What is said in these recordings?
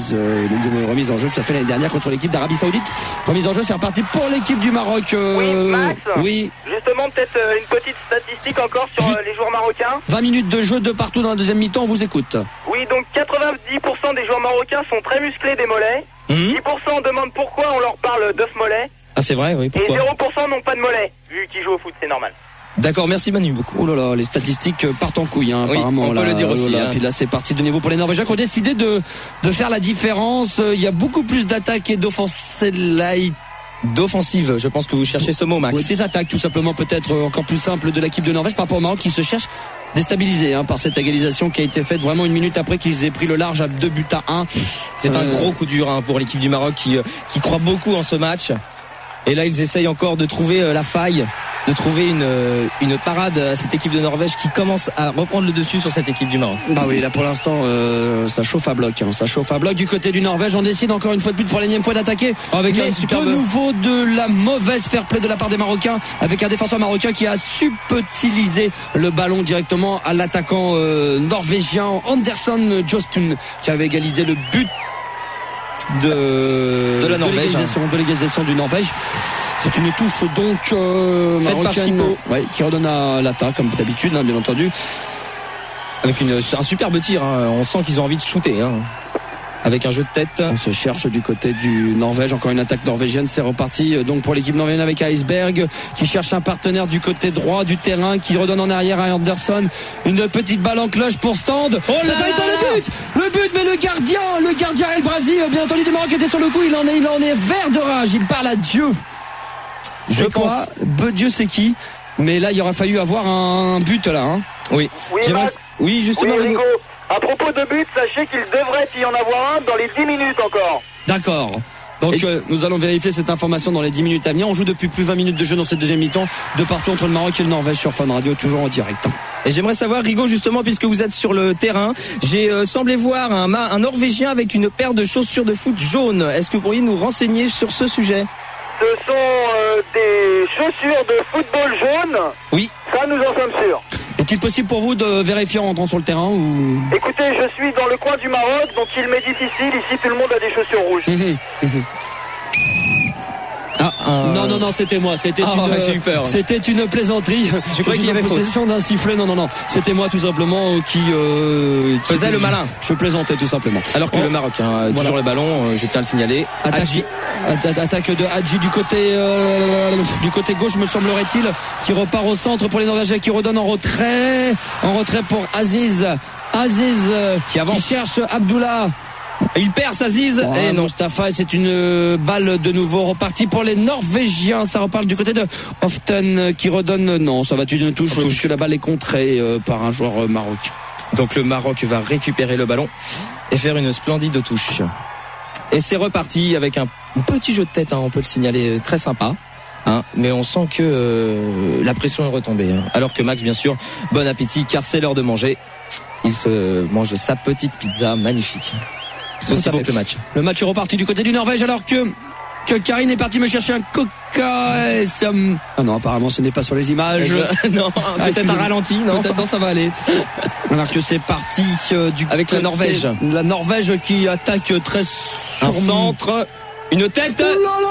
une remise en jeu tout à fait l'année dernière contre l'équipe d'Arabie Saoudite. Remise en jeu, c'est reparti pour l'équipe du Maroc. Oui, Max. Oui. Justement, peut-être une petite statistique encore sur les joueurs marocains. 20 minutes de jeu de partout dans la deuxième mi-temps, on vous écoute. Oui, donc 90% des joueurs marocains sont très musclés des mollets. 10% demandent pourquoi on leur parle d'œuf mollet. Ah, c'est vrai, oui, pourquoi ? Et 0% n'ont pas de mollet, vu qu'ils jouent au foot, c'est normal. D'accord, merci Manu beaucoup. Oh là là, les statistiques partent en couille, hein, oui, apparemment. on peut le dire aussi. Puis là, c'est parti de nouveau pour les Norvégiens qui ont décidé de faire la différence. Il y a beaucoup plus d'attaques et d'offensive, je pense que vous cherchez ce mot, Max. Oui, des attaques, tout simplement, peut-être encore plus simple de l'équipe de Norvège par rapport au Maroc qui se cherche déstabilisé par cette égalisation qui a été faite vraiment une minute après qu'ils aient pris le large à 2-1. C'est un gros coup dur pour l'équipe du Maroc qui croit beaucoup en ce match. Et là, ils essayent encore de trouver la faille, de trouver une parade à cette équipe de Norvège qui commence à reprendre le dessus sur cette équipe du Maroc. Bah oui, là pour l'instant, ça chauffe à bloc. Ça chauffe à bloc du côté du Norvège. On décide encore une fois de plus pour l'énième fois d'attaquer. Avec mais de nouveau de la mauvaise fair play de la part des Marocains, avec un défenseur marocain qui a subtilisé le ballon directement à l'attaquant norvégien Anderson Jostun qui avait égalisé le but de la Norvège, de l'égalisation du Norvège. C'est une touche donc marocaine qui redonne à l'attaque comme d'habitude, bien entendu, avec un superbe tir. On sent qu'ils ont envie de shooter. Avec un jeu de tête. On se cherche du côté du Norvège. Encore une attaque norvégienne. C'est reparti donc pour l'équipe norvégienne avec Iceberg qui cherche un partenaire du côté droit du terrain, qui redonne en arrière à Anderson. Une petite balle en cloche pour Stand. Oh là là, le but, mais le gardien El Brazi, bien entendu du Maroc, était sur le coup. Il en est vert de rage. Il parle à Dieu. Je pense. Dieu c'est qui? Mais là, il aurait fallu avoir un but là. Oui. Oui, justement. Oui, Rigo. À propos de but, sachez qu'il devrait y en avoir un dans les 10 minutes encore. D'accord. Donc nous allons vérifier cette information dans les 10 minutes à venir. On joue depuis plus de 20 minutes de jeu dans cette deuxième mi-temps, de partout entre le Maroc et le Norvège sur Fun Radio, toujours en direct. Et j'aimerais savoir, Rigo, justement, puisque vous êtes sur le terrain, j'ai semblé voir un Norvégien avec une paire de chaussures de foot jaunes. Est-ce que vous pourriez nous renseigner sur ce sujet ? Ce sont des chaussures de football jaunes. Oui. Ça, nous en sommes sûrs. Est-il possible pour vous de vérifier en rentrant sur le terrain ou... Écoutez, je suis dans le coin du Maroc, donc il m'est difficile. Ici, tout le monde a des chaussures rouges. Non, c'était moi. C'était une plaisanterie. Je croyais qu'il y avait possession d'un sifflet. Non. C'était moi tout simplement qui faisait le malin. Je plaisantais tout simplement. Alors que le Maroc, toujours le ballon, je tiens à le signaler. Attaque de Hadji du côté gauche, me semblerait-il, qui repart au centre pour les Norvégiens, qui redonne en retrait pour Aziz qui cherche Abdullah. Il perd Aziz et non, Mustafa, c'est une balle de nouveau repartie pour les Norvégiens. Ça repart du côté de Hoften qui redonne. Non, ça va être une touche puisque la balle est contrée par un joueur marocain. Donc le Maroc va récupérer le ballon et faire une splendide touche. Et c'est reparti avec un petit jeu de tête, on peut le signaler, très sympa. Mais on sent que la pression est retombée. Alors que Max, bien sûr, bon appétit car c'est l'heure de manger. Il se mange sa petite pizza magnifique. C'est aussi beau que le match. Le match est reparti du côté du Norvège alors que Karine est partie me chercher un coca. Ah non, apparemment ce n'est pas sur les images. Non, peut-être un ralenti, non. Peut-être ça va aller. Alors que c'est parti avec la Norvège. La Norvège qui attaque très un centre. Une tête.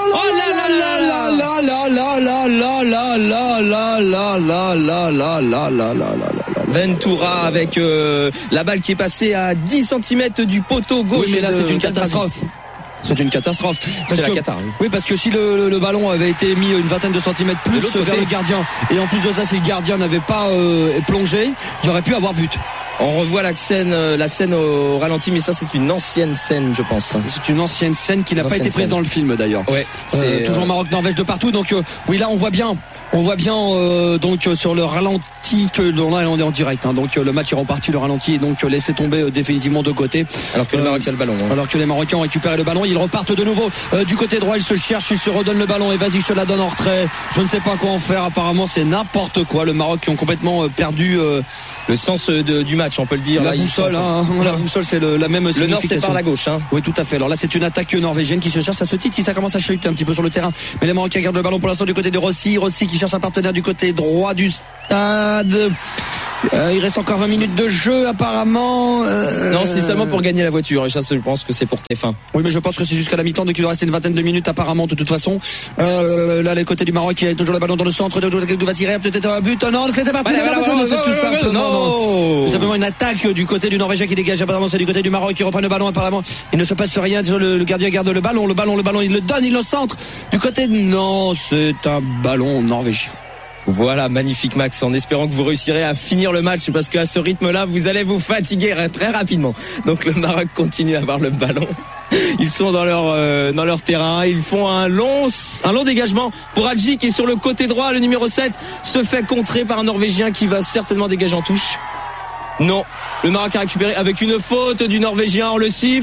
Ventura avec la balle qui est passée à 10 cm du poteau gauche. Oui, mais là c'est une catastrophe. C'est une catastrophe. C'est la cata. Oui, parce que si le ballon avait été mis une vingtaine de centimètres plus vers le gardien, et en plus de ça, si le gardien n'avait pas plongé, il aurait pu avoir but. On revoit la scène au ralenti, mais ça c'est une ancienne scène, je pense. C'est une ancienne scène qui n'a pas été prise dans le film d'ailleurs. Ouais. C'est toujours Maroc-Norvège de partout. Donc oui, là on voit bien donc sur le ralenti que là on est en direct. Donc le match est reparti, le ralenti est donc laissé tomber définitivement de côté. Alors que le Maroc a le ballon. Alors que les Marocains ont récupéré le ballon, ils repartent de nouveau du côté droit. Ils se cherchent, ils se redonnent le ballon et vas-y, je te la donne en retrait. Je ne sais pas quoi en faire. Apparemment c'est n'importe quoi. Le Maroc qui ont complètement perdu le sens du match, on peut le dire. La boussole, la boussole, c'est la même signification. Le nord, c'est par la gauche. Oui, tout à fait. Alors là, c'est une attaque norvégienne qui se cherche à ce titre, qui ça commence à chuter un petit peu sur le terrain. Mais les Marocains gardent le ballon pour l'instant du côté de Rossi qui cherche un partenaire du côté droit du stade. Il reste encore 20 minutes de jeu apparemment. Non, c'est seulement pour gagner la voiture. Et ça, je pense que c'est pour TF1. Oui, mais je pense que c'est jusqu'à la mi-temps, donc il doit rester une vingtaine de minutes apparemment de toute façon. Là, les côtés du Maroc, il y a toujours le ballon dans le centre. De va tirer peut-être un but. Non, c'était pas. Tout simplement une attaque du côté du Norvégien qui dégage. Apparemment, c'est du côté du Maroc qui reprend le ballon. Apparemment, il ne se passe rien. Le gardien garde le ballon. Le ballon, il le donne, il le centre. Du côté, non, c'est un ballon norvégien. Voilà, magnifique Max, en espérant que vous réussirez à finir le match, parce qu'à ce rythme-là, vous allez vous fatiguer très rapidement. Donc le Maroc continue à avoir le ballon. Ils sont dans leur terrain, ils font un long dégagement pour Hadji qui est sur le côté droit. Le numéro 7 se fait contrer par un Norvégien qui va certainement dégager en touche. Non, le Maroc a récupéré avec une faute du Norvégien, on le siffle.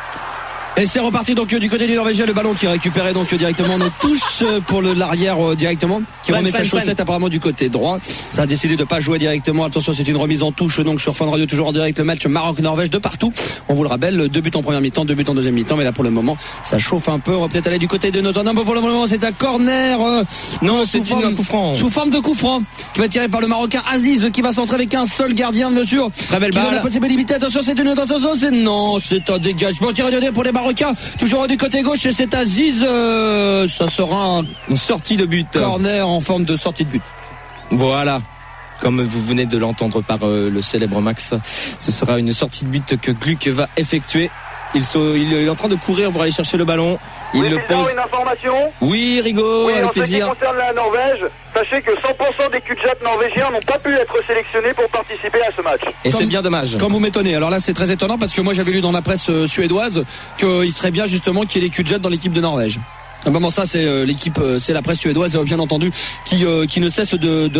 Et c'est reparti donc du côté des Norvégiens, le ballon qui est récupéré donc directement nos touches pour l'arrière directement, qui remet sa chaussette apparemment du côté droit. Ça a décidé de pas jouer directement. Attention, c'est une remise en touche donc sur Fun Radio, toujours en direct, le match Maroc-Norvège de partout. On vous le rappelle, 2 buts en première mi-temps, 2 buts en deuxième mi-temps, mais là pour le moment ça chauffe un peu. On va peut-être aller du côté de notre number. Pour le moment c'est un corner. Non, c'est un coup franc. Sous forme de coup franc qui va tirer par le Marocain Aziz, qui va centrer avec un seul gardien bien sûr. Très belle balle. La possibilité. Attention, c'est c'est un dégagement tiré pour les Marocains. Toujours du côté gauche et c'est Aziz. Ça sera une sortie de but. Corner en forme de sortie de but. Voilà. Comme vous venez de l'entendre par le célèbre Max, ce sera une sortie de but que Gluck va effectuer. Il est en train de courir pour aller chercher le ballon. Il oui, le pose. Une information. Oui, Rigaud, avec plaisir. En ce qui concerne la Norvège, sachez que 100% des cul-de-jatte norvégiens n'ont pas pu être sélectionnés pour participer à ce match. Et c'est bien dommage. Quand vous m'étonnez. Alors là, c'est très étonnant parce que moi, j'avais lu dans la presse suédoise qu'il serait bien justement qu'il y ait des cul-de-jatte dans l'équipe de Norvège. Bon, ça c'est l'équipe, c'est la presse suédoise bien entendu qui ne cesse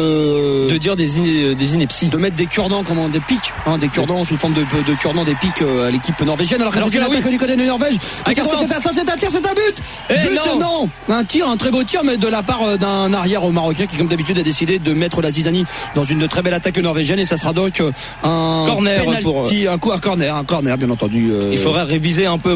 de dire des inepties, de mettre des cure-dents, des pics, des cure-dents sous forme de cure-dents, des pics à l'équipe norvégienne. Alors que l'attaque du côté de Norvège, c'est un tir, c'est un but. Non, un très beau tir, mais de la part d'un arrière marocain qui comme d'habitude a décidé de mettre la zizanie dans une très belle attaque norvégienne, et ça sera donc un corner penalty, un corner bien entendu. Il faudra réviser un peu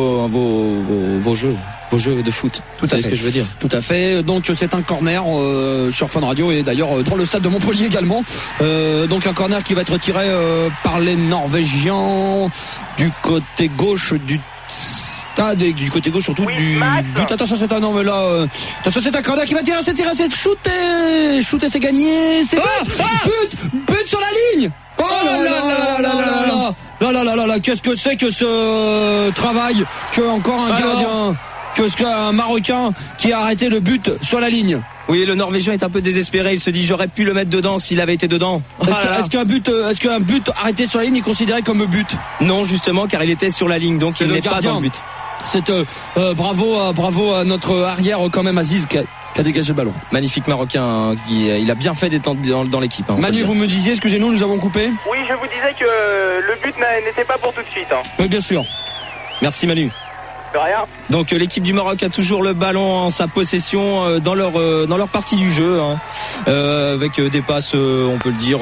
vos jeux. Vos jeux de foot, c'est ce que je veux dire. Tout à fait. Donc c'est un corner sur Fun Radio et d'ailleurs dans le stade de Montpellier également. Donc un corner qui va être tiré par les Norvégiens du côté gauche du stade et du côté gauche surtout du but. Attention, c'est un attention, c'est un corner qui va tirer, c'est shooter, c'est gagné, c'est but sur la ligne. Oh là, qu'est-ce que c'est que ce travail que encore un gardien. Qu'un Marocain qui a arrêté le but sur la ligne. Oui, le Norvégien est un peu désespéré. Il se dit j'aurais pu le mettre dedans s'il avait été dedans. Est-ce qu'un but arrêté sur la ligne est considéré comme but? Non, justement, car il était sur la ligne, donc il n'est pas dans le but. C'est bravo à notre arrière quand même, Aziz, qui a dégagé le ballon. Magnifique Marocain, il a bien fait d'être dans l'équipe. Manu, vous me disiez, excusez-nous, nous avons coupé. Oui, je vous disais que le but n'était pas pour tout de suite. Oui, bien sûr. Merci Manu. De rien. Donc l'équipe du Maroc a toujours le ballon en sa possession dans leur partie du jeu, avec des passes, on peut le dire,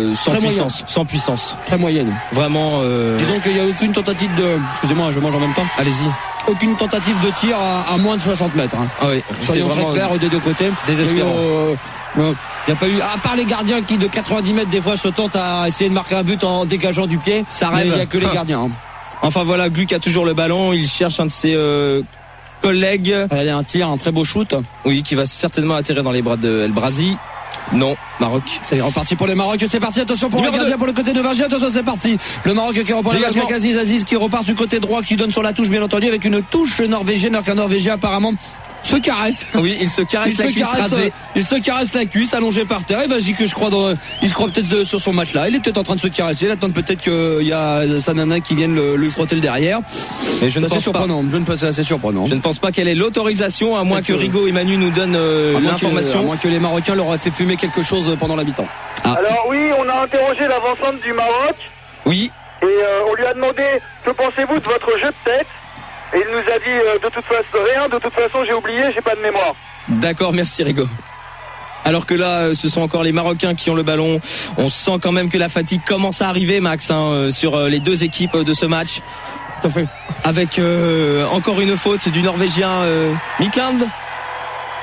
sans puissance. Très moyenne. Vraiment. Disons qu'il n'y a aucune tentative de. Excusez-moi, je mange en même temps. Allez-y. Aucune tentative de tir à moins de 60 mètres. Ah oui. C'est vraiment très clair des deux côtés. Désespérant. Il n'y a pas eu, à part les gardiens qui de 90 mètres des fois se tentent à essayer de marquer un but en dégageant du pied. Ça rêve. Il n'y a que les gardiens. Enfin voilà, Gluck a toujours le ballon, il cherche un de ses collègues. Il y a un tir, un très beau shoot. Oui, qui va certainement atterrir dans les bras de El Brazi. Non, Maroc. C'est reparti pour le Maroc, c'est parti, attention pour le gardien, pour le côté de Vergier, attention, c'est parti. Le Maroc qui reprend le gardien, Aziz qui repart du côté droit, qui donne sur la touche bien entendu, avec une touche norvégienne, alors qu'un Norvégien apparemment se caresse. Oui, il se caresse la cuisse rasée. Il se caresse la cuisse, allongé par terre. Et vas-y que il se croit peut-être sur son match là. Il est peut-être en train de se caresser. Il attend peut-être qu'il y a sa nana qui vienne lui frotter le derrière. Mais je ne pense pas. C'est assez surprenant. Je ne pense pas qu'elle ait l'autorisation, à moins que Rigaud et Manu nous donnent l'information. À moins que les Marocains leur aient fait fumer quelque chose pendant la mi-temps. Alors oui, on a interrogé l'avant-centre du Maroc. Oui. Et on lui a demandé que pensez-vous de votre jeu de tête. Et il nous a dit de toute façon j'ai oublié, j'ai pas de mémoire. D'accord, merci Rigaud. Alors que là, ce sont encore les Marocains qui ont le ballon. On sent quand même que la fatigue commence à arriver, Max, sur les deux équipes de ce match. Tout à fait. Avec encore une faute du Norvégien Mikland.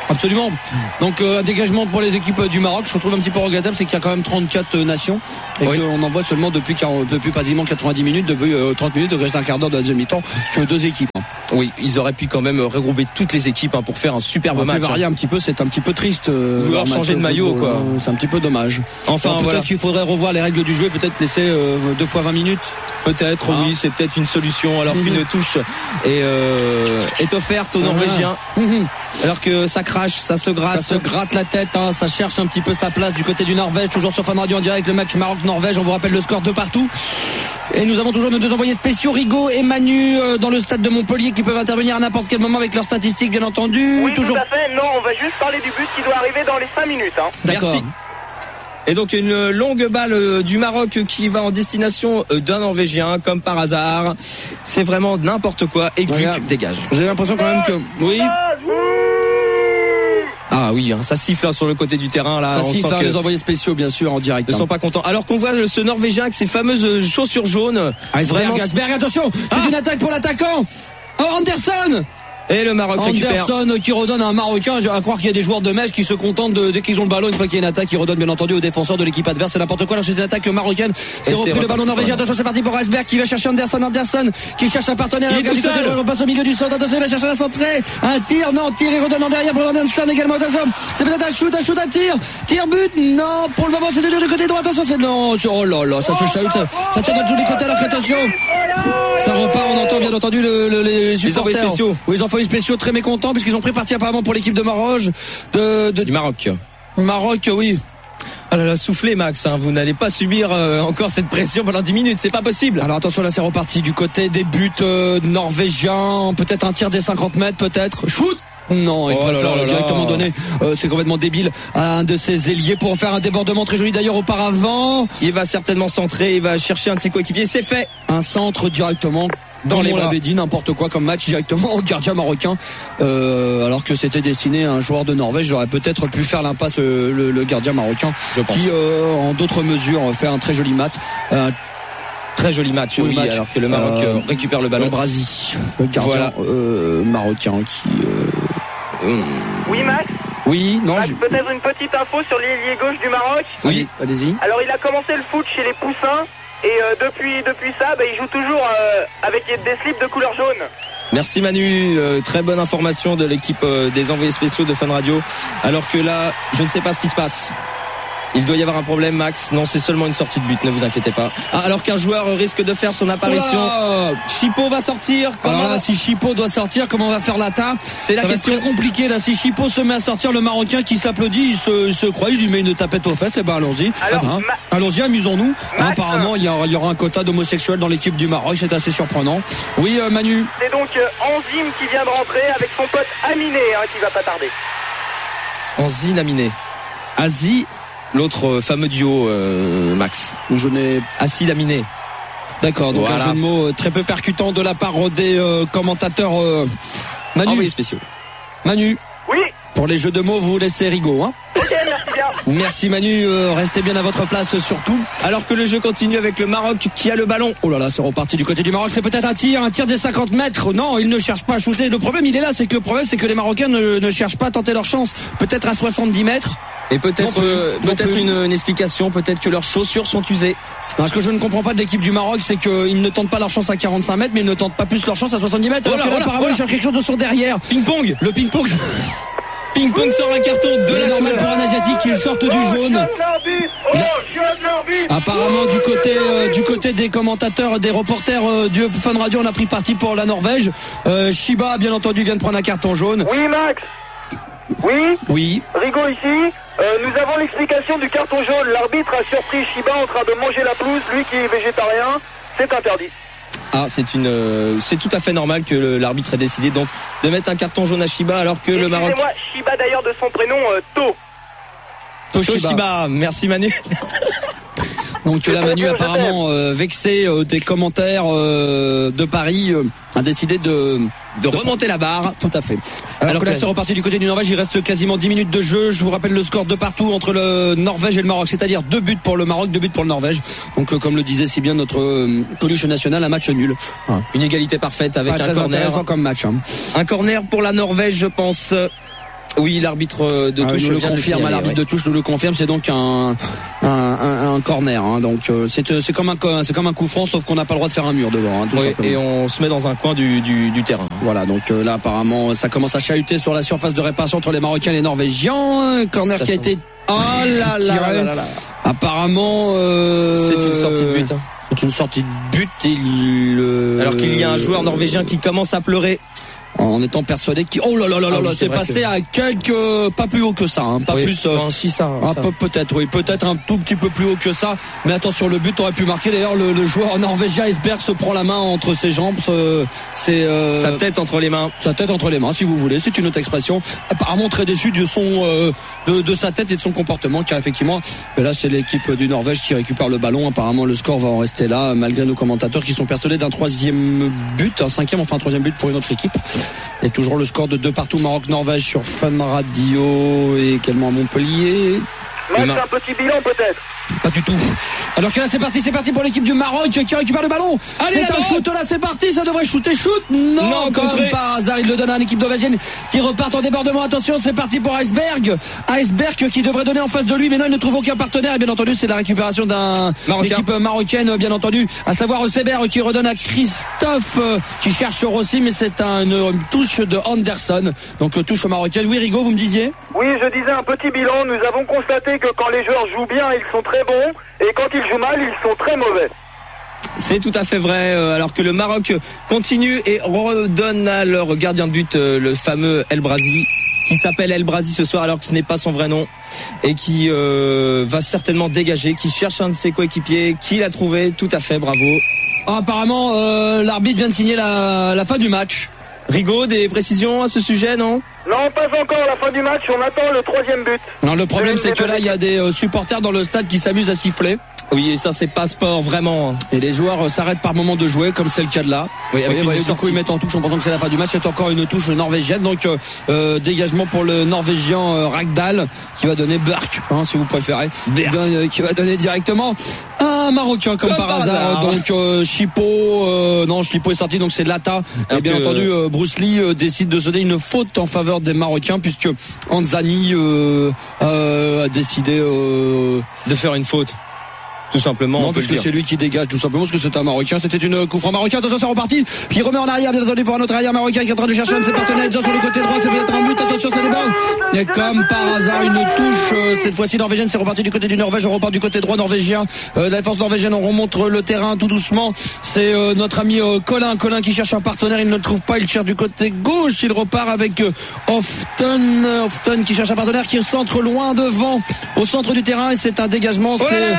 Absolument. Donc un dégagement pour les équipes du Maroc. Je trouve un petit peu regrettable, c'est qu'il y a quand même 34 nations et qu'on en voit seulement depuis quasiment 90 minutes, depuis 30 minutes, donc reste un quart d'heure de la deuxième mi-temps, que 2 équipes. Oui, ils auraient pu quand même regrouper toutes les équipes pour faire un superbe match. Varier un petit peu, c'est un petit peu triste. Vouloir changer de maillot, quoi. C'est un petit peu dommage. Enfin, peut-être qu'il faudrait revoir les règles du jeu, peut-être laisser 2 fois 20 minutes. Peut-être, oui, c'est peut-être une solution. Alors qu'une touche est offerte aux Norvégiens. Alors que ça crache, ça se gratte. Ça se gratte la tête, ça cherche un petit peu sa place du côté du Norvège. Toujours sur Fun Radio en direct, le match Maroc-Norvège. On vous rappelle le score de partout. Et nous avons toujours nos 2 envoyés spéciaux, Rigaud et Manu, dans le stade de Montpellier, qui peuvent intervenir à n'importe quel moment avec leurs statistiques, bien entendu. Oui, toujours... tout à fait. Non, on va juste parler du but qui doit arriver dans les 5 minutes. D'accord. Merci. Et donc une longue balle du Maroc qui va en destination d'un Norvégien, comme par hasard. C'est vraiment n'importe quoi. Et Gluck dégage. J'ai l'impression quand même que... Oui. Ah oui, ça siffle sur le côté du terrain là. Ça siffle, les envoyés spéciaux bien sûr en direct. Ils ne sont pas contents. Alors qu'on voit ce Norvégien avec ses fameuses chaussures jaunes. Vraiment. Attention, c'est une attaque pour l'attaquant. Oh, Anderson. Et le Maroc récupère. Anderson qui redonne à un Marocain. À croire qu'il y a des joueurs de Metz qui se contentent dès qu'ils ont le ballon, une fois qu'il y a une attaque, ils redonnent bien entendu aux défenseurs de l'équipe adverse. C'est n'importe quoi. Alors c'est une attaque marocaine. C'est repris le ballon norvégien. Attention, c'est parti pour Rasberg qui va chercher Anderson qui cherche un partenaire. On passe au milieu du centre. Attention, il va chercher la centrée. Un tir, il redonne en derrière pour Anderson également. Attention, c'est peut-être un shoot, un tir, but. Non, pour le moment c'est de côté droit. Attention, c'est non. Oh là là, ça se chahute. Ça tire de tous les côtés. Alors attention, ça repart. On entend bien entendu les envoyés spéciaux. Oui, les envoyés spéciaux très mécontents puisqu'ils ont pris parti apparemment pour l'équipe de Maroc du Maroc. Maroc, oui. Ah là là, soufflez Max, vous n'allez pas subir encore cette pression pendant 10 minutes, c'est pas possible. Alors attention, là c'est reparti du côté des buts norvégiens, peut-être un tir des 50 mètres, peut-être. Shoot. Non, il préfère directement donner. C'est complètement débile à un de ses ailiers pour faire un débordement très joli d'ailleurs auparavant. Il va certainement centrer, il va chercher un de ses coéquipiers, c'est fait. Un centre directement. Dans les bras. On l'avait dit, n'importe quoi comme match directement au gardien marocain, alors que c'était destiné à un joueur de Norvège. J'aurais peut-être pu faire l'impasse le gardien marocain, qui en d'autres mesures fait un très joli match. Très joli match, oui, alors que le Maroc récupère le ballon. Le Brasi, le gardien marocain qui... Oui, Max. Oui, non. Max, peut-être une petite info sur l'ailier gauche du Maroc. Oui, allez-y. Alors il a commencé le foot chez les Poussins. Et depuis ça, il joue toujours avec des slips de couleur jaune. Merci Manu, très bonne information de l'équipe des envoyés spéciaux de Fun Radio. Alors que là, je ne sais pas ce qui se passe. Il doit y avoir un problème, Max. Non, c'est seulement une sortie de but, ne vous inquiétez pas. Alors qu'un joueur risque de faire son apparition. Chippo va sortir. Si Chippo doit sortir, comment on va faire l'attaque? C'est la question compliquée là. Si Chippo se met à sortir, le Marocain qui s'applaudit, il se croit, il lui met une tapette aux fesses. Et allons-y. Allons-y, amusons-nous. Apparemment, il y aura un quota d'homosexuels dans l'équipe du Maroc. C'est assez surprenant. Oui, Manu. C'est donc Enzim qui vient de rentrer avec son pote Aminé, qui va pas tarder. Enzim Aminé. Asie. L'autre fameux duo, Max. Je n'ai Acide Aminé. D'accord, donc un jeu de mots très peu percutant de la part des commentateurs Manu. Envoyés spéciaux. Manu. Oui. Pour les jeux de mots, vous laissez Rigaud, Ok, merci bien. Merci Manu, restez bien à votre place surtout. Alors que le jeu continue avec le Maroc qui a le ballon. Oh là là, c'est reparti du côté du Maroc, c'est peut-être un tir des 50 mètres. Non, ils ne cherchent pas à shooter. Le problème, il est là, c'est que les Marocains ne cherchent pas à tenter leur chance. Peut-être à 70 mètres. Et peut-être une explication, peut-être que leurs chaussures sont usées. Non, ce que je ne comprends pas de l'équipe du Maroc, c'est qu'ils ne tentent pas leur chance à 45 mètres, mais ils ne tentent pas plus leur chance à 70 mètres. Apparemment, ils cherchent quelque chose de son derrière. Ping-pong. Le ping-pong. Ping-pong sort un carton de la normal pour un Asiatique qu'il sorte du jaune. Apparemment du côté des commentateurs, des reporters du Fun Radio, on a pris parti pour la Norvège. Shiba, bien entendu, vient de prendre un carton jaune. Oui, Max. Oui. Rigaud ici. Nous avons l'explication du carton jaune. L'arbitre a surpris Shiba en train de manger la pelouse, lui qui est végétarien. C'est interdit. Ah, c'est tout à fait normal que l'arbitre ait décidé donc de mettre un carton jaune à Shiba alors que le Maroc. Excusez-moi, Shiba d'ailleurs de son prénom Toshiba. Merci Manu. Donc là, Manu apparemment vexé des commentaires de Paris a décidé de remonter la barre. Tout à fait. Alors que là c'est reparti du côté du Norvège, il reste quasiment 10 minutes de jeu. Je vous rappelle le score de partout entre le Norvège et le Maroc, c'est-à-dire 2 buts pour le Maroc, 2 buts pour le Norvège. Donc comme le disait si bien notre Coluche national, un match nul. Une égalité parfaite avec un corner. Intéressant comme match. Un corner pour la Norvège, je pense. Oui, l'arbitre de touche le confirme. L'arbitre de touche nous le confirme. C'est donc un corner. Hein. Donc c'est comme un coup franc, sauf qu'on n'a pas le droit de faire un mur devant. Hein, et on se met dans un coin du terrain. Voilà. Donc là, apparemment, ça commence à chahuter sur la surface de réparation entre les Marocains et les Norvégiens. Corner qui a été apparemment c'est une sortie de but. Hein. C'est une sortie de but. Alors qu'il y a un joueur norvégien qui commence à pleurer. En étant persuadé qu'il c'est passé à quelques pas plus haut que ça hein, pas plus si ça. Peut-être un tout petit peu plus haut que ça, mais attention, le but aurait pu marquer. D'ailleurs le joueur norvégien Iceberg se prend la main entre ses jambes, sa tête entre les mains si vous voulez, c'est une autre expression. Apparemment très déçu de son de sa tête et de son comportement, car effectivement là c'est l'équipe du Norvège qui récupère le ballon. Apparemment le score va en rester là, malgré nos commentateurs qui sont persuadés d'un troisième but, un troisième but pour une autre équipe. Et toujours le score de 2-2 Maroc-Norvège sur Fun Radio et également à Montpellier. Match un petit bilan peut-être. Pas du tout. Alors que là c'est parti pour l'équipe du Maroc qui récupère le ballon. Allez, c'est un shoot là, c'est parti, ça devrait shoot. Non, comme par hasard, il le donne à l'équipe norvégienne qui repart en débordement. Attention, c'est parti pour Iceberg qui devrait donner en face de lui, mais non, il ne trouve aucun partenaire. Et bien entendu, c'est la récupération d'une équipe marocaine, bien entendu, à savoir Seber qui redonne à Christophe qui cherche Rossi, mais c'est une touche de Anderson. Donc touche marocaine. Oui, Rigaud, vous me disiez? Oui, je disais un petit bilan. Nous avons constaté que quand les joueurs jouent bien, ils sont très bons, et quand ils jouent mal, ils sont très mauvais. C'est tout à fait vrai, alors que le Maroc continue et redonne à leur gardien de but, le fameux El Brazi, qui s'appelle El Brazi ce soir alors que ce n'est pas son vrai nom, et qui va certainement dégager, qui cherche un de ses coéquipiers, qui l'a trouvé, tout à fait, bravo. Apparemment, l'arbitre vient de signer la fin du match. Rigaud, des précisions à ce sujet, non? Non, pas encore la fin du match, on attend le troisième but. Non, le problème c'est que là, il y a des supporters dans le stade qui s'amusent à siffler. Oui, et ça c'est pas sport, vraiment. Et les joueurs s'arrêtent par moment de jouer, comme c'est le cas de là. Oui, avec du coup ils mettent en touche en pensant que c'est la fin du match. C'est encore une touche norvégienne, donc dégagement pour le Norvégien Ragdal qui va donner Burk, si vous préférez, qui va donner directement un Marocain comme par hasard. Donc Chipo est sorti, donc c'est Lata. Et bien entendu Bruce Lee décide de se donner une faute en faveur des Marocains, puisque Anzani a décidé de faire une faute. Tout simplement. Non, parce que c'est lui qui dégage, tout simplement, parce que c'est un Marocain. C'était une coup franc marocain. Attention, c'est reparti. Puis il remet en arrière, bien entendu, pour un autre arrière marocain qui est en train de chercher un de ses partenaires. Sur le côté droit, c'est peut-être un but. Attention, ça déborde. Et comme par hasard, une touche, cette fois-ci norvégienne. C'est reparti du côté du Norvège. On repart du côté droit norvégien. La défense norvégienne, on remonte le terrain tout doucement. C'est notre ami Colin qui cherche un partenaire. Il ne le trouve pas. Il cherche du côté gauche. Il repart avec Often qui cherche un partenaire, qui est centre loin devant, au centre du terrain. Et c'est un dégagement.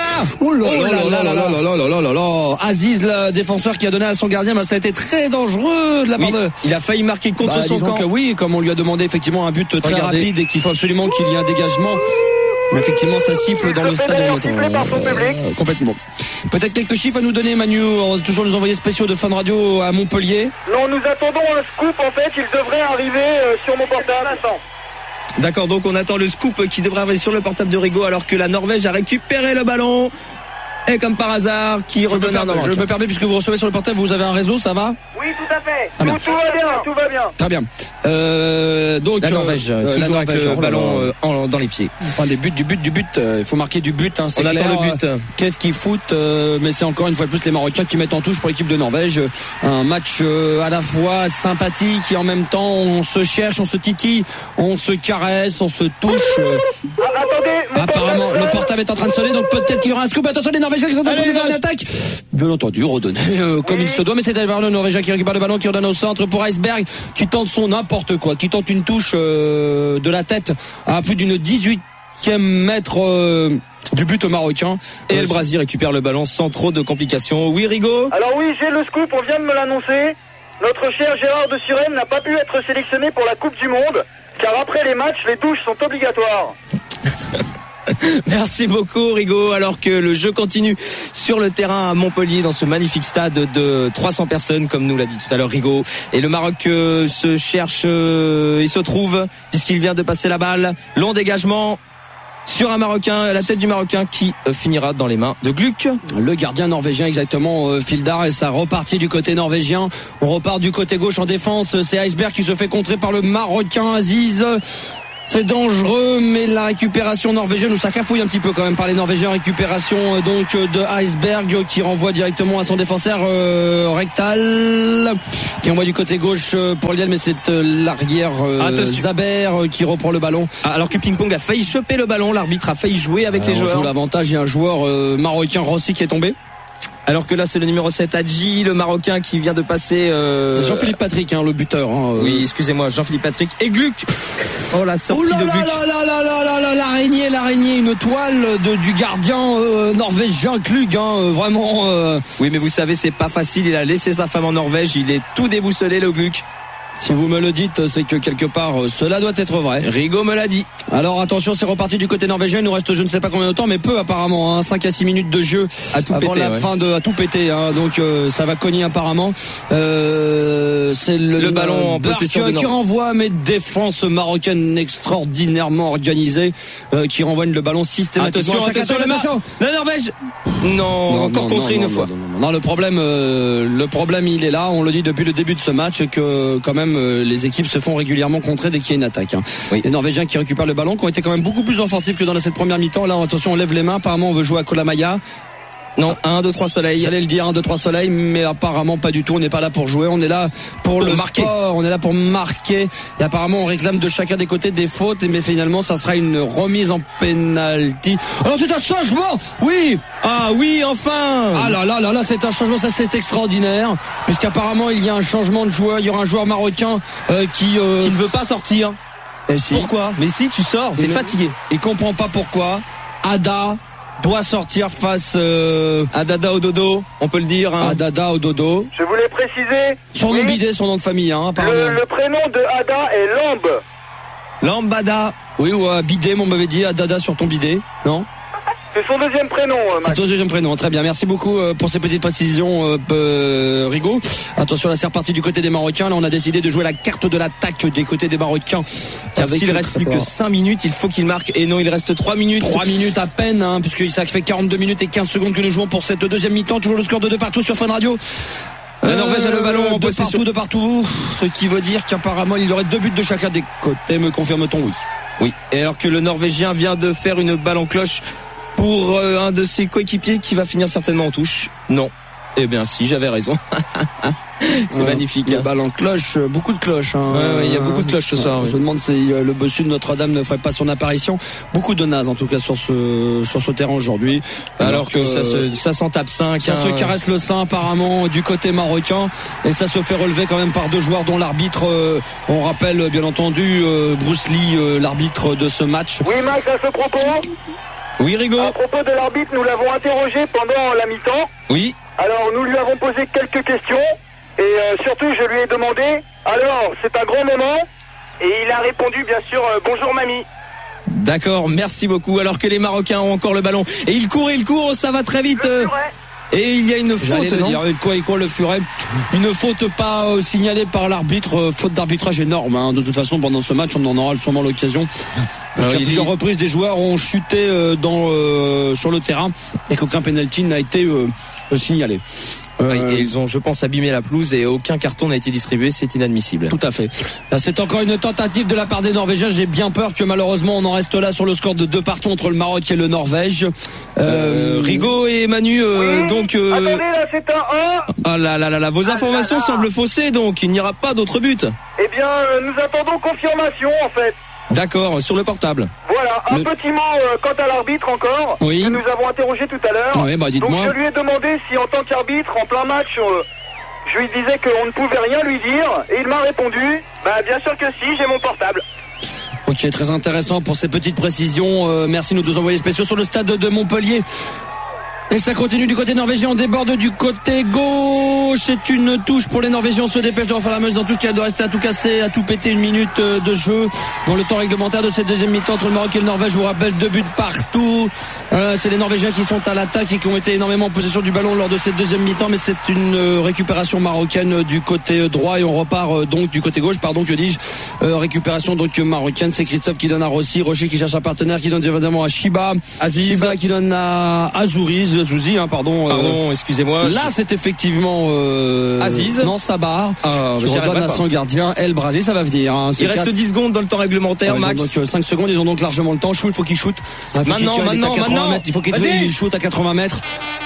Aziz, le défenseur qui a donné à son gardien, ça a été très dangereux de la part de... Il a failli marquer contre son camp. Oui, comme on lui a demandé effectivement un but très rapide et qu'il faut absolument qu'il y ait un dégagement. Mais effectivement, ça siffle dans le stade. Complètement. Peut-être quelques chiffres à nous donner, Manu. On va toujours nous envoyer spéciaux de Fun Radio à Montpellier. Non, nous attendons un scoop. En fait, il devrait arriver sur mon portable. D'accord, donc on attend le scoop qui devrait arriver sur le portable de Rigaud, alors que la Norvège a récupéré le ballon. Et comme par hasard, qui redonne un Maroc. Je me permets, puisque vous recevez sur le portable, vous avez un réseau, ça va? Oui, tout à fait. Tout va bien. Très bien. Donc la Norvège, toujours avec le ballon dans les pieds. Enfin, du but. Il faut marquer du but. On attend le but. Qu'est-ce qu'ils foutent? Mais c'est encore une fois de plus les Marocains qui mettent en touche pour l'équipe de Norvège. Un match à la fois sympathique et en même temps on se cherche, on se titille, on se caresse, on se touche. Attendez. Apparemment, le portable est en train de sonner, donc peut-être qu'il y aura un scoop. Attention, les Norvégiens qui sont en train de faire une attaque. Bien entendu, redonné comme il se doit, mais c'est le Norvégien qui récupère le ballon, qui redonne au centre pour Iceberg, qui tente son n'importe quoi, qui tente une touche de la tête à plus d'une 18e mètre du but marocain. Et El Brazi récupère le ballon sans trop de complications. Oui, Rigaud? Alors oui, j'ai le scoop, on vient de me l'annoncer. Notre cher Gérard de Suresnes n'a pas pu être sélectionné pour la Coupe du Monde, car après les matchs, les douches sont obligatoires. Merci beaucoup, Rigaud. Alors que le jeu continue sur le terrain à Montpellier, dans ce magnifique stade de 300 personnes, comme nous l'a dit tout à l'heure Rigaud. Et le Maroc se cherche et se trouve, puisqu'il vient de passer la balle. Long dégagement sur un Marocain, la tête du Marocain qui finira dans les mains de Gluck. Le gardien norvégien, exactement, Fildar, et ça repartit du côté norvégien. On repart du côté gauche en défense. C'est Iceberg qui se fait contrer par le Marocain Aziz. C'est dangereux, mais la récupération norvégienne, où ça cafouille un petit peu quand même par les Norvégiens. Récupération donc de Iceberg qui renvoie directement à son défenseur Rectal, qui envoie du côté gauche pour Lille, mais c'est l'arrière Zaber qui reprend le ballon. Alors que Ping Pong a failli choper le ballon, l'arbitre a failli jouer avec les joueurs. On joue l'avantage, il y a un joueur marocain Rossi qui est tombé. Alors que là c'est le numéro 7 Hadji, le Marocain qui vient de passer c'est Jean-Philippe Patrick, le buteur. Oui, excusez-moi, Jean-Philippe Patrick et Gluck. Oh, la sortie de Gluck. L'araignée, une toile du gardien norvégien Klug, vraiment. Oui, mais vous savez, c'est pas facile, il a laissé sa femme en Norvège, il est tout déboussolé, le Gluck. Si vous me le dites, c'est que quelque part cela doit être vrai. Rigaud me l'a dit. Alors attention, c'est reparti du côté norvégien. Il nous reste je ne sais pas combien de temps, mais peu apparemment, 5 à 6 minutes de jeu avant la fin de à tout péter. Donc ça va cogner apparemment. C'est le ballon en possession qui renvoie, mais défense marocaine extraordinairement organisée qui renvoie le ballon systématiquement. Attention, la Norvège. Non, encore contré une fois. Non, le problème il est là. On le dit depuis le début de ce match que quand même les équipes se font régulièrement contrer dès qu'il y a une attaque. Oui. Les Norvégiens qui récupèrent le ballon, qui ont été quand même beaucoup plus offensifs que dans cette première mi-temps. Là, attention, on lève les mains. Apparemment, on veut jouer à Kolamaya. Non, 1, 2, 3 soleil. J'allais le dire, 1, 2, 3 soleil, mais apparemment pas du tout. On n'est pas là pour jouer, on est là pour le marquer. Sport, on est là pour marquer. Et apparemment, on réclame de chacun des côtés des fautes, mais finalement, ça sera une remise en penalty. Alors c'est un changement, oui. Ah oui, enfin. Ah là, c'est un changement, ça c'est extraordinaire, puisqu'apparemment il y a un changement de joueur. Il y aura un joueur marocain qui ne veut pas sortir. Si. Pourquoi? Mais si tu sors, t'es fatigué. Il comprend pas pourquoi. Ada doit sortir face à Dada au dodo, on peut le dire. À Dada au dodo. Je voulais préciser. Son nom bidet, son nom de famille, apparemment. Le prénom de Ada est Lambe. Lambada. Oui, ou bidet, on m'avait dit, à Dada sur ton bidet, non? C'est son deuxième prénom, Max. C'est ton deuxième prénom, très bien. Merci beaucoup pour ces petites précisions, Rigaud. Attention, là c'est reparti du côté des Marocains. Là on a décidé de jouer la carte de l'attaque des côtés des Marocains. S'il reste plus que 5 minutes, il faut qu'il marque. Et non, il reste 3 minutes. 3 minutes à peine, puisque ça fait 42 minutes et 15 secondes que nous jouons pour cette deuxième mi-temps. Toujours le score de 2 partout sur Fun Radio. La Norvège a le ballon de partout. Ce qui veut dire qu'apparemment il y aurait 2 buts de chacun des côtés. Me confirme-t-on? Oui. Oui. Et alors que le Norvégien vient de faire une balle en cloche pour un de ses coéquipiers qui va finir certainement en touche. Non. Eh bien si, j'avais raison. C'est magnifique. Le ballon cloche, beaucoup de cloches. Ouais, il y a beaucoup de cloches ce soir. Je me demande si le bossu de Notre-Dame ne ferait pas son apparition. Beaucoup de nazes en tout cas sur ce terrain aujourd'hui. Alors que ça s'en tape 5. Ça se caresse le sein apparemment du côté marocain. Et ça se fait relever quand même par 2 joueurs dont l'arbitre, on rappelle bien entendu Bruce Lee, l'arbitre de ce match. Oui Max, à ce propos. Oui Rigaud. À propos de l'arbitre, nous l'avons interrogé pendant la mi-temps. Oui. Alors nous lui avons posé quelques questions et surtout je lui ai demandé, alors c'est un grand moment, et il a répondu bien sûr bonjour mamie. D'accord, merci beaucoup. Alors que les Marocains ont encore le ballon et il court, ça va très vite. Et il y a une faute, non? Il court le furet. Une faute pas signalée par l'arbitre, faute d'arbitrage énorme. De toute façon, pendant ce match, on en aura sûrement l'occasion. Parce qu'à plusieurs reprises, des joueurs ont chuté sur le terrain et qu'aucun penalty n'a été signalé. Et ils ont, je pense, abîmé la pelouse et aucun carton n'a été distribué, c'est inadmissible. Tout à fait. Là, c'est encore une tentative de la part des Norvégiens. J'ai bien peur que malheureusement on en reste là sur le score de 2 partout entre le Maroc et le Norvège. Rigaud et Manu, oui, donc. Attendez, là c'est un 1. Ah là, vos informations semblent faussées, donc il n'y aura pas d'autre but. Eh bien, nous attendons confirmation en fait. D'accord, sur le portable. Voilà, un petit mot quant à l'arbitre encore, oui, que nous avons interrogé tout à l'heure. Oui, bah dites-moi. Donc je lui ai demandé si en tant qu'arbitre, en plein match, je lui disais qu'on ne pouvait rien lui dire, et il m'a répondu, bah bien sûr que si, j'ai mon portable. Ok, très intéressant pour ces petites précisions. Merci nos 2 envoyés spéciaux sur le stade de Montpellier. Et ça continue du côté norvégien, on déborde du côté gauche. C'est une touche pour les Norvégiens, on se dépêche de refaire la meuse dans touche qui doit rester à tout casser, à tout péter. 1 minute de jeu dans le temps réglementaire de cette deuxième mi-temps entre le Maroc et le Norvège. Je vous rappelle 2 buts partout. C'est les Norvégiens qui sont à l'attaque et qui ont été énormément en possession du ballon lors de cette deuxième mi-temps, mais c'est une récupération marocaine du côté droit et on repart donc du côté gauche, pardon, que dis-je. Récupération donc marocaine, c'est Christophe qui donne à Rossi, Rocher qui cherche un partenaire, qui donne évidemment à Shiba, Aziz qui donne à Azouriz. Zouzi, hein, pardon, excusez-moi. Là, c'est effectivement Aziz. Non, Sabar. Qui redonne à son gardien El Brazi, ça va venir. Hein, il reste 10 secondes dans le temps réglementaire, Max. Donc 5 secondes, ils ont donc largement le temps. Il faut qu'il shoot. Maintenant. Il faut qu'il shoot à 80 mètres.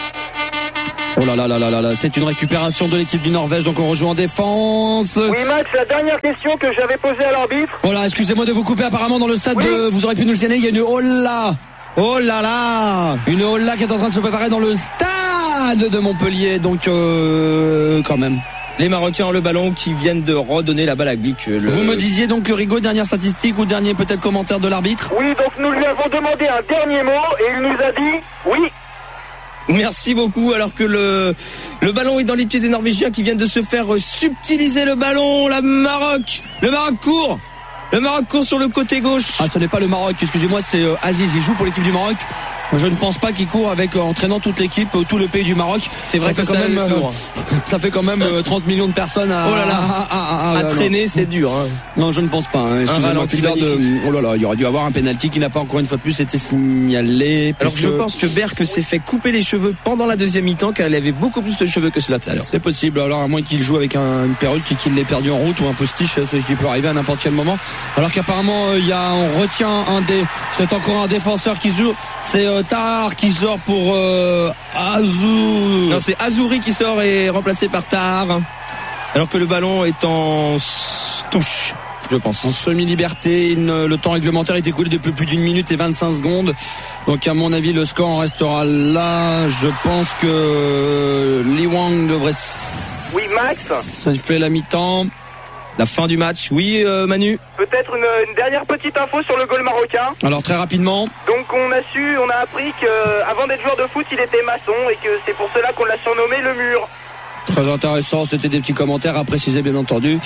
Oh là là là là là, c'est une récupération de l'équipe du Norvège, donc on rejoue en défense. Oui Max, la dernière question que j'avais posée à l'arbitre. Oh là, excusez-moi de vous couper, apparemment dans le stade, vous aurez pu nous le signaler, il y a une holla. Oh là là, une holla qui est en train de se préparer dans le stade de Montpellier, donc quand même. Les Marocains ont le ballon qui viennent de redonner la balle à Gluck. Vous me disiez donc Rigaud, dernière statistique ou dernier peut-être commentaire de l'arbitre? Oui, donc nous lui avons demandé un dernier mot et il nous a dit oui. Merci beaucoup, alors que le ballon est dans les pieds des Norvégiens qui viennent de se faire subtiliser le ballon. Le Maroc court. Le Maroc court sur le côté gauche. Ah, ce n'est pas le Maroc, excusez-moi, c'est Aziz, il joue pour l'équipe du Maroc. Je ne pense pas qu'il court avec entraînant toute l'équipe, tout le pays du Maroc. C'est vrai que ça fait quand même 30 millions de personnes à traîner, c'est dur. Hein. Non, je ne pense pas. Hein. Un ralenti oh là là, il aurait dû avoir un penalty qui n'a pas encore une fois de plus été signalé. Alors je pense que Berck s'est fait couper les cheveux pendant la deuxième mi-temps, car elle avait beaucoup plus de cheveux que cela tout à l'heure. C'est possible. Alors à moins qu'il joue avec une perruque et qu'il l'ait perdu en route ou un postiche, ce qui peut arriver à n'importe quel moment. Alors qu'apparemment on retient c'est encore un défenseur qui joue. C'est Tahar qui sort pour Azou. Non, c'est Azouri qui sort et est remplacé par Tahar. Alors que le ballon est en touche, je pense. En semi-liberté, le temps réglementaire est écoulé depuis plus d'1 minute et 25 secondes. Donc à mon avis, le score en restera là. Je pense que Lee Wang devrait... Oui, Max. Ça fait la mi-temps. La fin du match, oui Manu. Peut-être une dernière petite info sur le goal marocain. Alors très rapidement. Donc on a appris qu'avant d'être joueur de foot, il était maçon et que c'est pour cela qu'on l'a surnommé le mur. Très intéressant, c'était des petits commentaires à préciser bien entendu.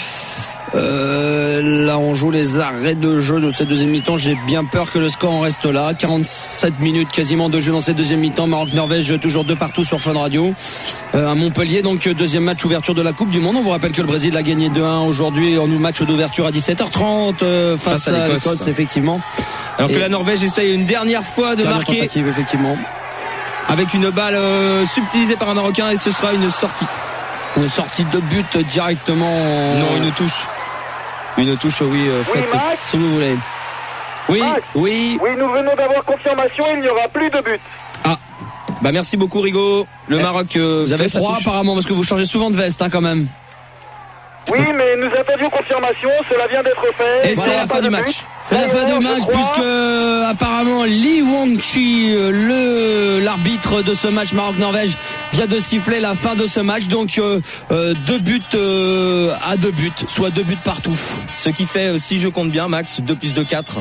Là on joue les arrêts de jeu de cette deuxième mi-temps. J'ai bien peur que le score en reste là. 47 minutes quasiment de jeu dans cette deuxième mi-temps. Maroc-Norvège toujours 2 partout sur Fun Radio. À Montpellier, donc deuxième match ouverture de la Coupe du Monde. On vous rappelle que le Brésil a gagné 2-1 aujourd'hui en match d'ouverture à 17h30 face à l'Écosse, effectivement. Alors que la Norvège essaye une dernière fois de marquer. Tentative, effectivement. Avec une balle subtilisée par un Marocain, et ce sera une sortie. Une sortie de but directement. Non, une touche. Une touche, oui, faite. Oui, Max, si vous voulez. Oui, Max, oui. Oui, nous venons d'avoir confirmation, il n'y aura plus de but. Ah, bah merci beaucoup Rigaud. Le Maroc. Vous avez froid apparemment parce que vous changez souvent de veste, hein, quand même. Oui, mais nous attendions confirmation, cela vient d'être fait. Et c'est la fin du match. C'est la fin du match puisque apparemment Lee Wang-chi, l'arbitre de ce match Maroc-Norvège, vient de siffler la fin de ce match. Donc 2 buts à 2 buts, soit 2 buts partout. Ce qui fait, si je compte bien, Max, 2 plus 2, 4.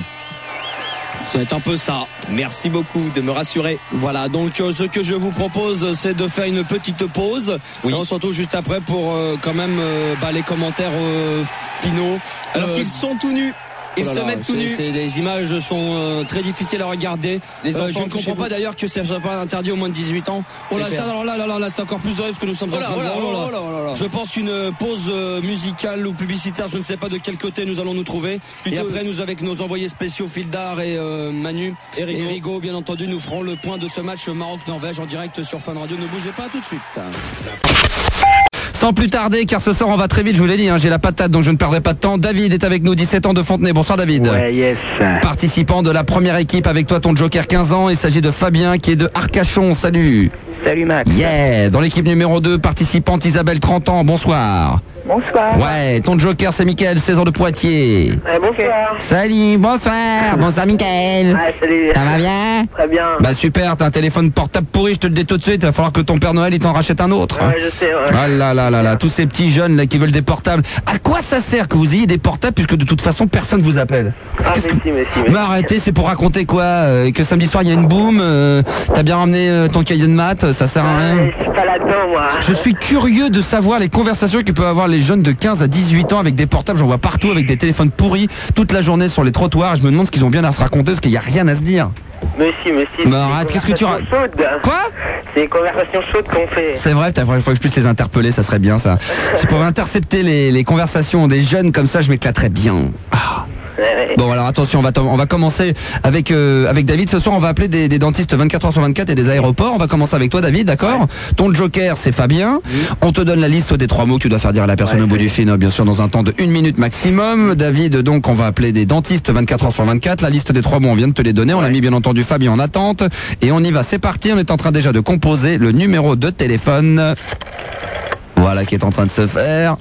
C'est un peu ça. Merci beaucoup de me rassurer. Voilà, donc ce que je vous propose, c'est de faire une petite pause. Oui. Et on se retrouve juste après pour quand même les commentaires finaux. Alors qu'ils sont tout nus. Ils se mettent tout nus. Les images sont très difficiles à regarder. Les enfants, je ne comprends pas d'ailleurs que ça ne soit pas interdit aux moins de 18 ans. Oh là, là, c'est encore plus horrible ce que nous sommes en train de voir. Je pense qu'une pause musicale ou publicitaire, je ne sais pas de quel côté nous allons nous trouver. Et après, nous avec nos envoyés spéciaux Fildar et Manu et Rigaud, bien entendu, nous ferons le point de ce match Maroc-Norvège en direct sur Fun Radio. Ne bougez pas, tout de suite. Sans plus tarder, car ce soir on va très vite, je vous l'ai dit, j'ai la patate donc je ne perdrai pas de temps. David est avec nous, 17 ans de Fontenay. Bonsoir David. Ouais, yes. Participant de la première équipe, avec toi ton joker 15 ans, il s'agit de Fabien qui est de Arcachon, salut. Salut Max. Yeah, dans l'équipe numéro 2, participante Isabelle, 30 ans, bonsoir. Bonsoir. Ouais, ton joker c'est Mickaël, 16 ans de Poitiers. Bonsoir. Salut, bonsoir. Bonsoir Mickaël. Salut. Ça va bien? Très bien. Bah super, t'as un téléphone portable pourri, je te le dis tout de suite, il va falloir que ton Père Noël il t'en rachète un autre. Ouais, je sais, ouais. Ah là, tous ces petits jeunes là qui veulent des portables. À quoi ça sert que vous ayez des portables puisque de toute façon personne vous appelle? Mais Mais arrêtez, c'est pour raconter quoi? Que samedi soir il y a une boum, t'as bien ramené ton cahier de maths, ça sert à rien. Je suis pas là-dedans moi. Je suis curieux de savoir les conversations que peuvent avoir les jeunes de 15 à 18 ans avec des portables, j'en vois partout avec des téléphones pourris toute la journée sur les trottoirs, je me demande ce qu'ils ont bien à se raconter parce qu'il n'y a rien à se dire. Mais si. Mais arrête, qu'est-ce que tu racontes? Quoi? C'est une conversation chaude qu'on fait. C'est vrai, il faudrait que je puisse les interpeller, ça serait bien ça. Si je pouvais intercepter les conversations des jeunes comme ça, je m'éclaterais bien. Ah. Ouais. Bon, alors attention, on va commencer avec David. Ce soir, on va appeler des dentistes 24h/24 et des aéroports. On va commencer avec toi, David, d'accord? Ton joker, c'est Fabien. On te donne la liste des 3 mots que tu dois faire dire à la personne au bout du fil, bien sûr, dans un temps de 1 minute maximum. David, donc, on va appeler des dentistes 24h/24. La liste des 3 mots, on vient de te les donner. On a mis, bien entendu, Fabien en attente. Et on y va, c'est parti. On est en train déjà de composer le numéro de téléphone. Voilà qui est en train de se faire.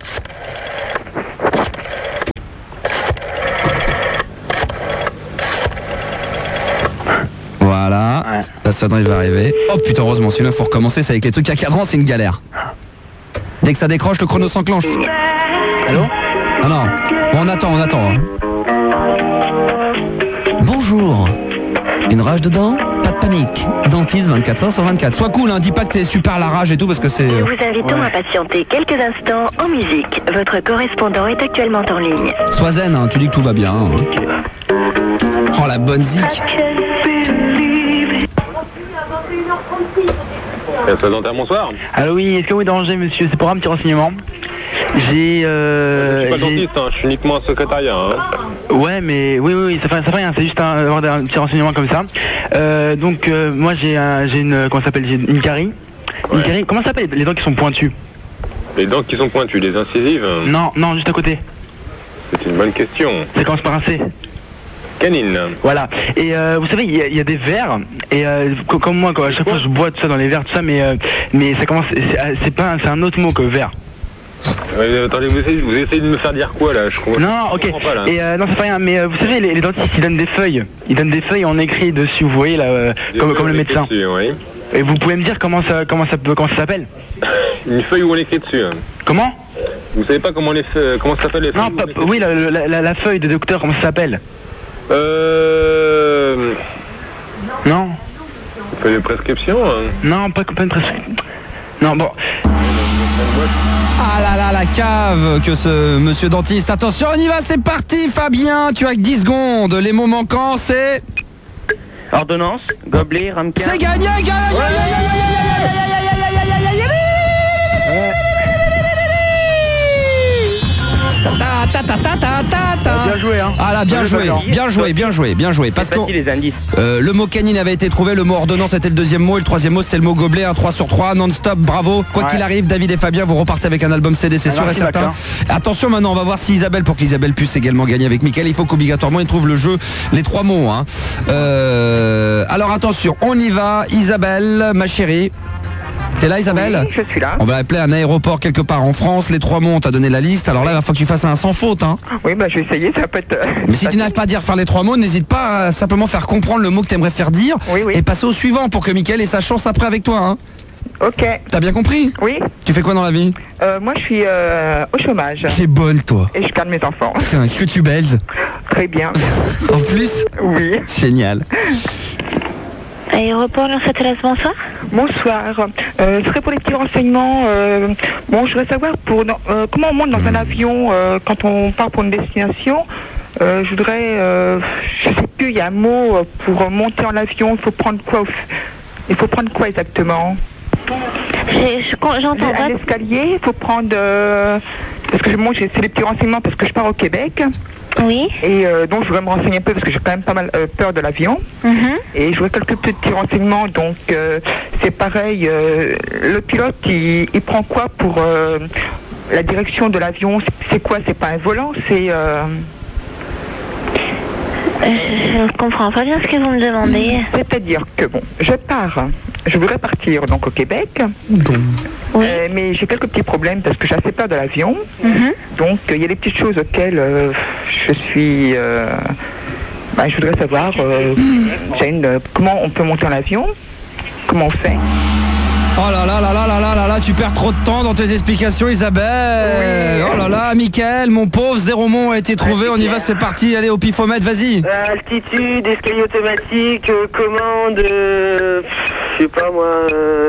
Voilà, la sonnerie va arriver. Oh putain, heureusement, celui-là faut recommencer, c'est avec les trucs à cadran, c'est une galère. Dès que ça décroche, le chrono s'enclenche. Allô? Ah non, bon, on attend. Bonjour. Une rage dedans? Pas de panique. Dentiste 24h/24. Sois cool, hein, dis pas que t'es super à la rage et tout parce que c'est... Nous vous invitons à patienter quelques instants en musique. Votre correspondant est actuellement en ligne. Sois zen, hein, tu dis que tout va bien. Hein. Oh la bonne zik. Bonsoir. Alors oui, est-ce que vous dérangez, monsieur? C'est pour un petit renseignement. Je suis pas dentiste, hein, je suis uniquement un secrétariat. Hein. Ouais, mais oui, ça fait rien, c'est juste avoir un petit renseignement comme ça. Moi j'ai une, comment ça s'appelle, j'ai une carie. Une carie, comment ça s'appelle les dents qui sont pointues? Les dents qui sont pointues, les incisives? Non, juste à côté. C'est une bonne question. Ça commence par un C. Canine. Voilà. Et vous savez, il y a des verres. Et comme moi, à chaque fois je bois tout ça dans les verres, tout ça, mais ça commence. C'est un autre mot que verre. Attendez, vous essayez de me faire dire quoi là? Je crois. Non, ok. Pas, là. Et non, c'est pas rien. Mais vous savez, les dentistes, ils donnent des feuilles. Ils donnent des feuilles, on écrit dessus. Vous voyez là, comme le médecin. Dessus, oui. Et vous pouvez me dire comment ça s'appelle? Une feuille où on écrit dessus. Comment? Vous savez pas comment ça s'appelle les feuilles? Non, oui, la feuille de docteur, comment ça s'appelle? Non. Feuille de prescription hein. Non, pas une prescription. Non, bon. Ah là là, la cave que ce monsieur dentiste. Attention, on y va, c'est parti, Fabien. Tu as que 10 secondes. Les mots manquants, c'est... Ordonnance, gobelet, ramequin. C'est gagné, Bien joué, hein. Ah là, bien joué. Parce que le mot canine avait été trouvé, le mot ordonnance était le deuxième mot et le troisième mot c'était le mot gobelet, un 3 sur 3, non-stop, bravo. Quoi qu'il arrive, David et Fabien, vous repartez avec un album CD, c'est sûr et certain. Attention maintenant, on va voir si Isabelle, pour qu'Isabelle puisse également gagner avec Mickaël, il faut qu'obligatoirement il trouve le jeu, les 3 mots. Hein. Alors attention, on y va, Isabelle, ma chérie. T'es là, Isabelle? Oui, je suis là. On va appeler un aéroport quelque part en France. Les 3 mots, on t'a donné la liste. Alors là, il va falloir que tu fasses un sans faute. Hein. Oui, bah je vais essayer, ça peut être... Mais si tu n'arrives pas à faire les 3 mots, n'hésite pas à simplement faire comprendre le mot que tu aimerais faire dire. Oui. Et passer au suivant pour que Mickaël ait sa chance après avec toi. Hein. Ok. T'as bien compris? Oui. Tu fais quoi dans la vie? Moi, je suis au chômage. T'es bonne, toi. Et je garde mes enfants. Putain, est-ce que tu baises? Très bien. En plus? Oui. Génial. Aéroport Lancelot, bonsoir. Bonsoir. Ce serait pour les petits renseignements. Je voudrais savoir comment on monte dans un avion quand on part pour une destination. Je voudrais, je sais plus, il y a un mot pour monter en avion. Il faut prendre quoi exactement? J'entends pas. À l'escalier, il faut prendre. Parce que moi, c'est les petits renseignements parce que je pars au Québec. Oui. Et donc je voudrais me renseigner un peu parce que j'ai quand même pas mal peur de l'avion. Et je voudrais quelques petits renseignements. Donc c'est pareil, le pilote il prend quoi pour la direction de l'avion? C'est quoi? C'est pas un volant, c'est... Je ne comprends pas bien ce que vous me demandez. C'est-à-dire que je voudrais partir donc au Québec, oui. Mais j'ai quelques petits problèmes parce que j'ai assez peur de l'avion. Donc il y a des petites choses auxquelles je suis... je voudrais savoir comment on peut monter en avion, comment on fait. Oh là là là là là là là là, tu perds trop de temps dans tes explications, Isabelle. Oui. Oh là là, Mickaël, mon pauvre, 0 mot a été trouvé, on y va, c'est parti, allez au pifomètre, vas-y. Altitude, escalier automatique, commande, je sais pas moi,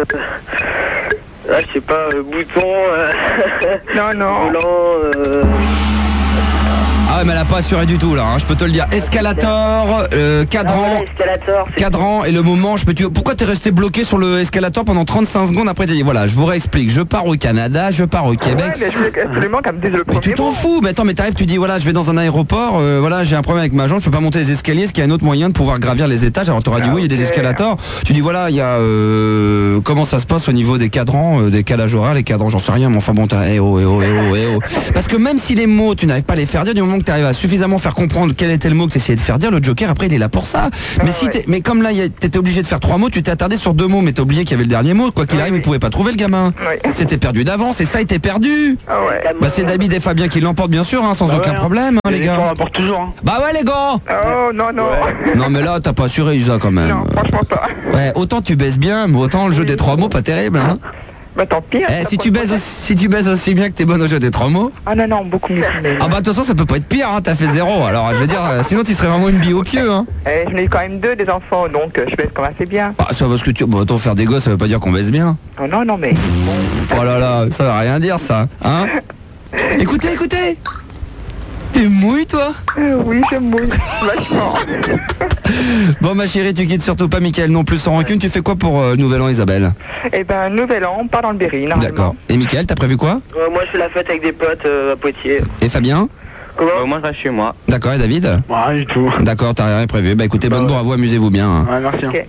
je sais pas, bouton, non. volant, Ah Ouais, mais elle a pas assuré du tout là, hein, je peux te le dire. Escalator, cadran et le moment, pourquoi t'es resté bloqué sur le escalator pendant 35 secondes après t'as dit voilà, je vous réexplique, je pars au Canada, je pars au Québec. Ouais, mais je voulais absolument qu'elle me dise le premier tu t'en fous, mais attends, mais t'arrives, tu dis voilà, je vais dans un aéroport, voilà, j'ai un problème avec ma jambe, je peux pas monter les escaliers, est-ce qu'il y a un autre moyen de pouvoir gravir les étages? Alors t'auras dit oui, il y a des escalators. Tu dis voilà, il y a comment ça se passe au niveau des cadrans, des calages horaires, les cadrans, j'en sais rien, mais enfin bon, t'as Parce que même si les mots, tu n'arrives pas à les faire dire, du moment que tu arrives à suffisamment faire comprendre quel était le mot que tu essayais de faire dire, le Joker après il est là pour ça. Mais comme là t'étais obligé de faire 3 mots, tu t'es attardé sur 2 mots, mais t'as oublié qu'il y avait le dernier mot, quoi qu'il arrive, il pouvait pas trouver le gamin. C'était perdu d'avance et ça était perdu. Bah c'est David et Fabien qui l'emportent bien sûr, hein, sans aucun problème, hein, les gars. On l'emporte toujours. Hein. Bah ouais les gars. Oh non. Non mais là t'as pas assuré Isa quand même. Non, franchement pas. Ouais, autant tu baisses bien, mais autant le jeu des 3 mots pas terrible, hein. Bah tant pis. Si tu baises aussi bien que t'es bonne au jeu des 3 mots. Ah non, beaucoup mieux. Ah bah de toute façon ça peut pas être pire, hein, t'as fait 0. Alors je veux dire, sinon tu serais vraiment une bille au pieu, hein. J'en ai eu quand même 2 des enfants, donc je baisse quand même assez bien. Ah ça parce que autant faire des gosses, ça veut pas dire qu'on baisse bien. Oh non mais. Oh là là, ça veut rien dire ça, hein. Écoutez. T'es mouille toi? Oui, je mouille, vachement. Bon ma chérie, tu quittes surtout pas Mickaël non plus sans rancune. Tu fais quoi pour Nouvel An, Isabelle? Eh ben, Nouvel An, pas dans le Berry, normalement. D'accord. Et Mickaël, t'as prévu quoi? Moi, je fais la fête avec des potes à Poitiers. Et Fabien? Comment Moi, je reste chez moi. D'accord, et David? Rien du tout. D'accord, t'as rien prévu. Bah écoutez, bonne bravo, amusez-vous bien. Hein. Ouais, merci. Ok.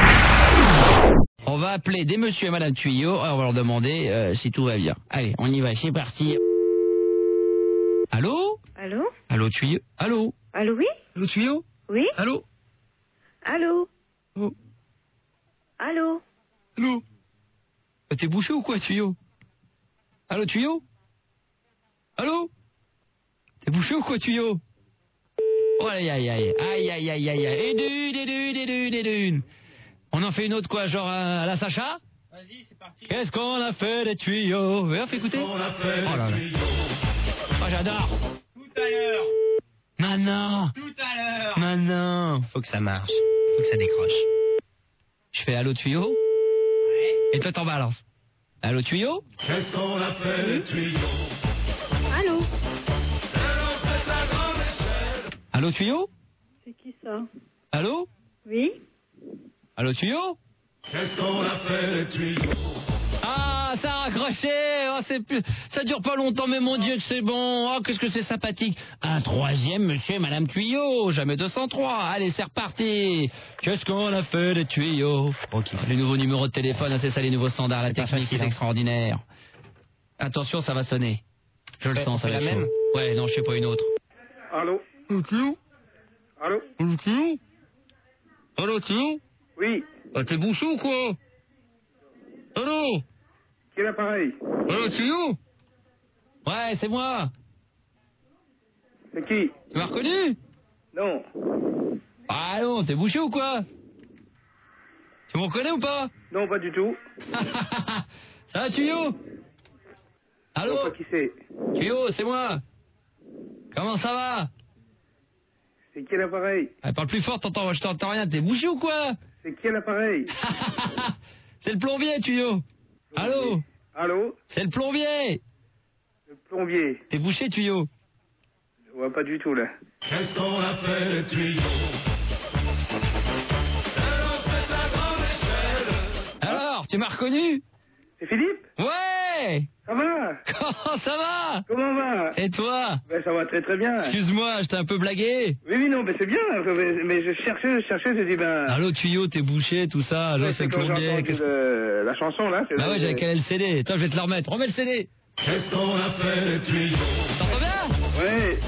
On va appeler des monsieur et madame Tuyau, on va leur demander si tout va bien. Allez, on y va, c'est parti. Allô? Allô? Allô Tuyau? Allô? Allô, oui? Allô Tuyau? Oui? Allô? Allô? Oh. Allô? Allô? T'es bouché ou quoi, Tuyau? Allô, Tuyau? Allô? T'es bouché ou quoi, Tuyau? Oh, aïe, aïe, aïe, aïe, aïe, aïe, aïe, aïe, et d'une. On en fait une autre, quoi, genre à la Sacha? Vas-y, c'est parti. Qu'est-ce qu'on a fait des tuyaux? On fait écouter? Oh là là. Oh, j'adore. Tout à l'heure. Maintenant. Tout à l'heure. Maintenant. Faut que ça marche. Faut que ça décroche. Je fais allô tuyau. Ouais. Et toi t'en balances. Allô tuyau. Qu'est-ce qu'on a fait des tuyaux? Allô? Allô tuyau. C'est qui ça? Allô? Oui? Allô tuyau. Qu'est-ce qu'on a fait des tuyaux? Ah, ça a raccroché. Oh, ça dure pas longtemps, mais mon Dieu, c'est bon. Oh, qu'est-ce que c'est sympathique. Un 3e, monsieur et madame Tuyau. Jamais 203. Allez, c'est reparti. Qu'est-ce qu'on a fait des tuyaux? Ok. Les nouveaux numéros de téléphone, c'est ça les nouveaux standards. La technique est extraordinaire. Attention, ça va sonner. Je le sens, ça va être chaud. Ouais, non, je sais pas une autre. Allô? Allô? Allô, Tuyau? Oui. T'es bouché ou quoi? Allô? Quel appareil? Allô, Tuyau? Ouais, c'est moi. C'est qui? Tu m'as reconnu? Non. Ah non, t'es bouché ou quoi? Tu me reconnais ou pas? Non, pas du tout. Ça va, Tuyau? Allô? Non, pas qui c'est. Tuyau, c'est moi. Comment ça va? C'est quel appareil? Parle plus fort, je t'entends rien. T'es bouché ou quoi? C'est quel appareil? C'est le plombier, Tuyau. Allô? Allô? C'est le plombier. Le plombier. T'es bouché, Tuyau? Je vois pas du tout, là. Qu'est-ce qu'on a fait, les tuyaux? Alors, tu m'as reconnu? C'est Philippe? Ouais! Ça va? Comment ça va? Comment va? Et toi? Ben, ça va très très bien. Excuse-moi, je t'ai un peu blagué. Oui, non, ben c'est bien. Mais je cherchais, j'ai dit ben... Allô, Tuyau, t'es bouché, tout ça. Allô, c'est le plombier. La chanson, là. Bah ouais, j'avais calé le CD. Toi, je vais te le remettre. Remets le CD. Qu'est-ce qu'on a fait, les tuyaux? T'entends bien? Ouais.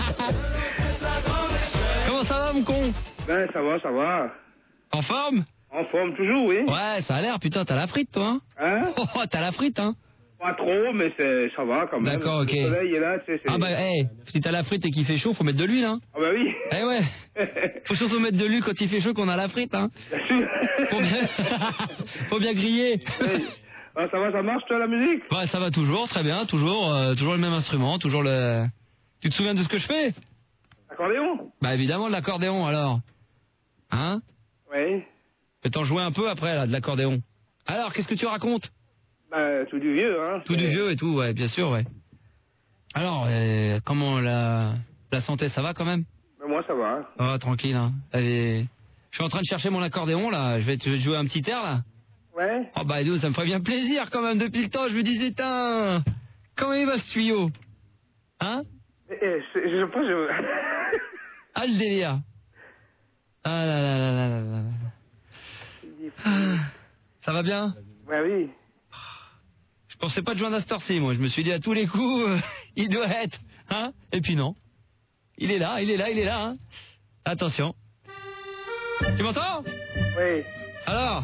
Comment ça va, mon con? Ben, ça va. En forme? En forme toujours, oui. Ouais, ça a l'air, putain, t'as la frite, toi, hein? Oh, t'as la frite, hein? Pas trop, mais ça va quand même. D'accord, ok. Le soleil est là, tu sais. Ah bah, si t'as la frite et qu'il fait chaud, faut mettre de l'huile, hein? Ah bah oui. Eh ouais. Faut surtout mettre de l'huile quand il fait chaud qu'on a la frite, hein? Bien sûr. Faut bien griller. Oui. Ah, ça va, ça marche, toi, la musique? Ouais, ça va toujours, très bien, toujours le même instrument, toujours le... Tu te souviens de ce que je fais? Accordéon? Bah évidemment, de l'accordéon, alors. Hein? Oui. Je vais t'en jouer un peu après, là, de l'accordéon. Alors, qu'est-ce que tu racontes? Bah, tout du vieux, hein. Tout du vieux et tout, ouais, bien sûr, ouais. Alors, comment la La santé, ça va quand même? Moi, ça va. Oh, tranquille, hein. Allez. Je suis en train de chercher mon accordéon, là. Je vais te jouer un petit air, là. Ouais. Oh, bah, ça me ferait bien plaisir, quand même. Depuis le temps, je me disais, tiens, comment il va, ce tuyau? Hein? Je sais pas, Ah, le délire. Ah là là là là là là. Ah, ça va bien? Bah oui. Je pensais pas de joindre à cette heure-ci, moi. Je me suis dit, à tous les coups, il doit être, hein? Et puis non. Il est là, hein? Attention. Tu m'entends? Oui. Alors?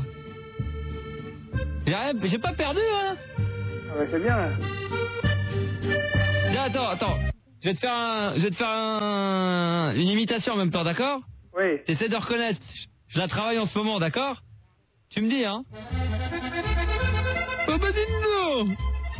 J'ai pas perdu, hein? Ah bah c'est bien, là. Viens, attends. Je vais te faire une imitation en même temps, d'accord? Oui. T'essaies de reconnaître. Je la travaille en ce moment, d'accord? Tu me dis, hein? Oh bah dis donc!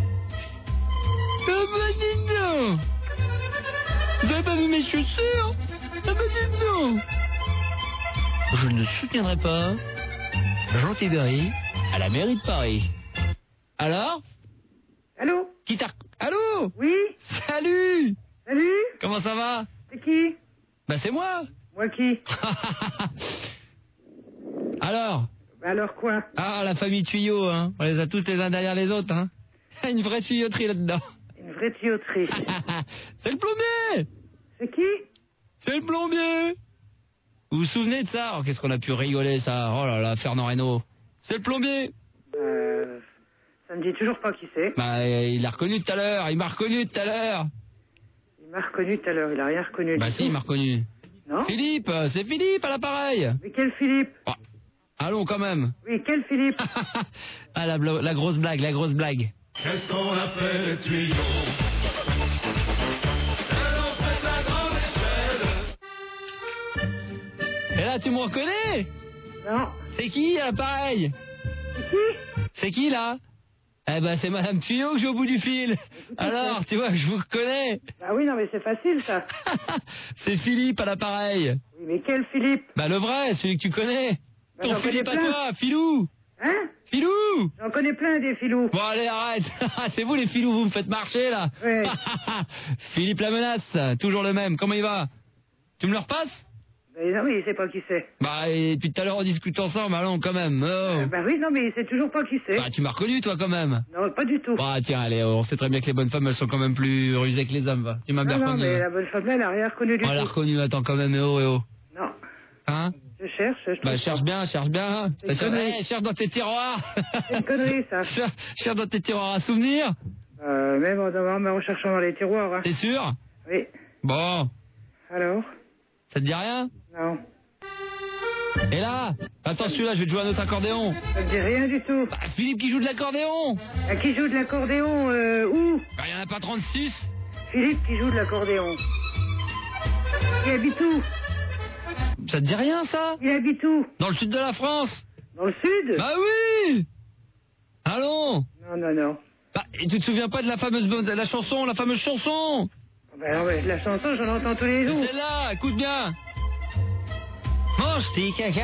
Oh bah dis donc! Vous avez pas vu mes chaussures? Oh bah dis donc! Je ne soutiendrai pas Jean Tibéry à la mairie de Paris. Alors? Allô? Allô? Oui? Salut! Salut? Comment ça va? C'est qui? Bah c'est moi! Moi qui? Alors? Alors quoi? Ah, la famille tuyau, hein. On les a tous les uns derrière les autres, hein. Une vraie tuyauterie là-dedans. Une vraie tuyauterie. C'est le plombier! C'est qui? C'est le plombier! Vous vous souvenez de ça? Oh, qu'est-ce qu'on a pu rigoler, ça. Oh là là, Fernand Reynaud. C'est le plombier! Ça me dit toujours pas qui c'est. Bah, il l'a reconnu tout à l'heure. Il m'a reconnu tout à l'heure. Il m'a reconnu tout à l'heure. Il a rien reconnu. Bah si, il m'a reconnu. Non? Philippe! C'est Philippe à l'appareil! Mais quel Philippe? Oh, allons, quand même. Oui, quel Philippe? Ah, la grosse blague, la grosse blague. Qu'est-ce qu'on appelle le tuyau? Et là, tu me reconnais? Non. C'est qui à l'appareil? C'est qui? C'est qui là? Eh ben c'est Madame Tuyau que j'ai au bout du fil. Alors, tu vois, je vous reconnais. Bah oui, non mais c'est facile ça. C'est Philippe à l'appareil. Oui, mais quel Philippe? Bah le vrai, celui que tu connais. Bah, Ton j'en connais Philippe à plein. toi, Filou. Hein? Filou. J'en connais plein des filous. Bon allez, arrête. C'est vous les filous, vous me faites marcher là. Ouais. Philippe la menace, toujours le même. Comment il va? Tu me le repasses? Mais non mais il sait pas qui c'est. Bah et depuis tout à l'heure on discute ensemble, allons quand même. Oh. Bah oui, non mais il sait toujours pas qui c'est. Bah tu m'as reconnu toi quand même. Non, pas du tout. Bah tiens, allez, on sait très bien que les bonnes femmes elles sont quand même plus rusées que les hommes, va. Tu m'as bien Non, reconnu. mais va. la bonne femme là, elle a rien reconnu du On tout. l'a reconnu, attends quand même, eh oh. Non. Hein? Je cherche, Bah cherche bien. C'est une connerie. Cherche dans tes tiroirs. C'est une connerie ça. Cherche dans tes tiroirs à souvenirs. Même en cherchant dans les tiroirs. Hein. T'es sûr? Oui. Bon. Alors? Ça te dit rien? Non. Et là? Attends, celui-là, je vais te jouer un autre accordéon. Ça me dit rien du tout. Bah, Philippe qui joue de l'accordéon. À qui joue de l'accordéon où? Bah, y en a pas 36. Philippe qui joue de l'accordéon. Il habite où? Ça te dit rien, ça? Il habite où? Dans le sud de la France. Dans le sud? Bah oui. Allons. Non. Bah, et tu te souviens pas de la fameuse chanson? Bah non, mais la chanson, j'en entends tous les jours. Celle-là, écoute bien. Mange tes caca.